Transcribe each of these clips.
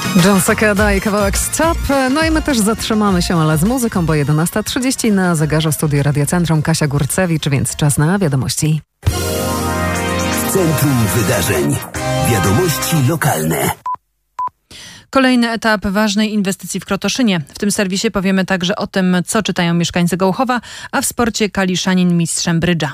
John Sekada i kawałek Stop. No i my też zatrzymamy się, ale z muzyką, bo 11:30 na zegarze Studio Radia Centrum Kasia Górcewicz, więc czas na wiadomości. Centrum Wydarzeń. Wiadomości lokalne. Kolejny etap ważnej inwestycji w Krotoszynie. W tym serwisie powiemy także o tym, co czytają mieszkańcy Gołchowa, a w sporcie Kaliszanin mistrzem brydża.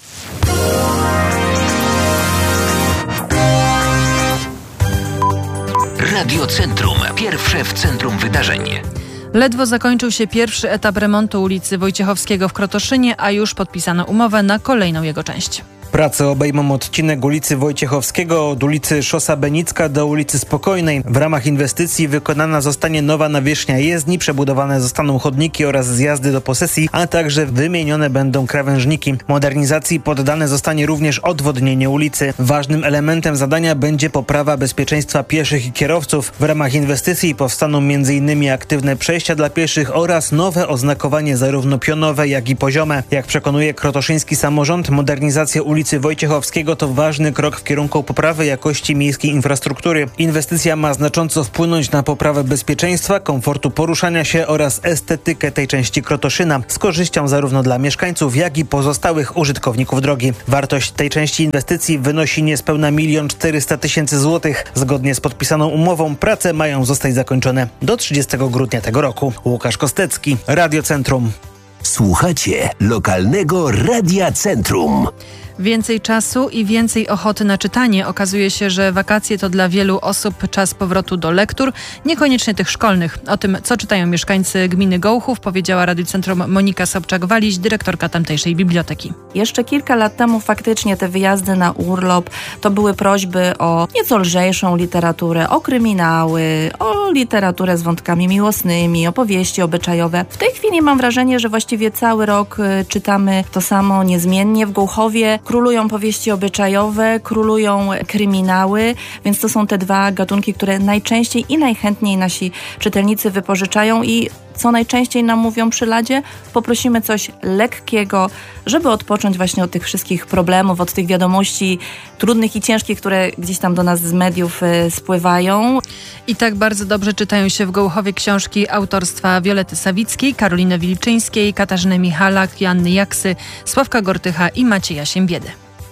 Radio Centrum. Pierwsze w centrum wydarzeń. Ledwo zakończył się pierwszy etap remontu ulicy Wojciechowskiego w Krotoszynie, a już podpisano umowę na kolejną jego część. Prace obejmą odcinek ulicy Wojciechowskiego od ulicy Szosa Benicka do ulicy Spokojnej. W ramach inwestycji wykonana zostanie nowa nawierzchnia jezdni, przebudowane zostaną chodniki oraz zjazdy do posesji, a także wymienione będą krawężniki. Modernizacji poddane zostanie również odwodnienie ulicy. Ważnym elementem zadania będzie poprawa bezpieczeństwa pieszych i kierowców. W ramach inwestycji powstaną m.in. aktywne przejścia dla pieszych oraz nowe oznakowanie zarówno pionowe, jak i poziome. Jak przekonuje krotoszyński samorząd, modernizacja ulicy Wojciechowskiego to ważny krok w kierunku poprawy jakości miejskiej infrastruktury. Inwestycja ma znacząco wpłynąć na poprawę bezpieczeństwa, komfortu poruszania się oraz estetykę tej części Krotoszyna, z korzyścią zarówno dla mieszkańców, jak i pozostałych użytkowników drogi. Wartość tej części inwestycji wynosi niespełna 1 400 000 złotych. Zgodnie z podpisaną umową prace mają zostać zakończone do 30 grudnia tego roku. Łukasz Kostecki, Radio Centrum. Słuchacie lokalnego Radia Centrum. Więcej czasu i więcej ochoty na czytanie. Okazuje się, że wakacje to dla wielu osób czas powrotu do lektur, niekoniecznie tych szkolnych. O tym, co czytają mieszkańcy gminy Gołchów, powiedziała Radiu Centrum Monika Sobczak-Waliś, dyrektorka tamtejszej biblioteki. Jeszcze kilka lat temu faktycznie te wyjazdy na urlop to były prośby o nieco lżejszą literaturę, o kryminały, o literaturę z wątkami miłosnymi, opowieści obyczajowe. W tej chwili mam wrażenie, że właściwie cały rok czytamy to samo niezmiennie w Gołchowie. Królują powieści obyczajowe, królują kryminały, więc to są te dwa gatunki, które najczęściej i najchętniej nasi czytelnicy wypożyczają i co najczęściej nam mówią przy ladzie, poprosimy coś lekkiego, żeby odpocząć właśnie od tych wszystkich problemów, od tych wiadomości trudnych i ciężkich, które gdzieś tam do nas z mediów spływają. I tak bardzo dobrze czytają się w Gołchowie książki autorstwa Wiolety Sawickiej, Karoliny Wilczyńskiej, Katarzyny Michalak, Joanny Jaksy, Sławka Gortycha i Macieja Siembiedy.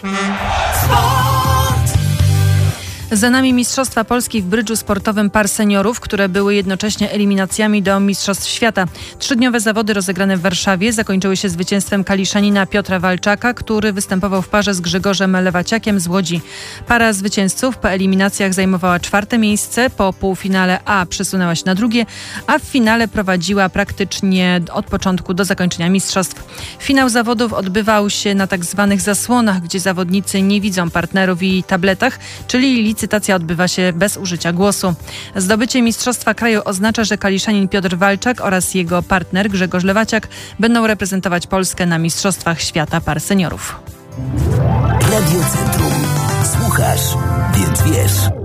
Za nami Mistrzostwa Polski w brydżu sportowym par seniorów, które były jednocześnie eliminacjami do Mistrzostw Świata. 3-dniowe zawody rozegrane w Warszawie zakończyły się zwycięstwem Kaliszanina Piotra Walczaka, który występował w parze z Grzegorzem Lewaciakiem z Łodzi. Para zwycięzców po eliminacjach zajmowała 4. miejsce, po półfinale A przesunęła się na 2., a w finale prowadziła praktycznie od początku do zakończenia mistrzostw. Finał zawodów odbywał się na tak zwanych zasłonach, gdzie zawodnicy nie widzą partnerów i tabletach, czyli licytacja odbywa się bez użycia głosu. Zdobycie Mistrzostwa Kraju oznacza, że Kaliszanin Piotr Walczak oraz jego partner Grzegorz Lewaciak będą reprezentować Polskę na Mistrzostwach Świata par seniorów. Radio Centrum. Słuchasz, więc wiesz.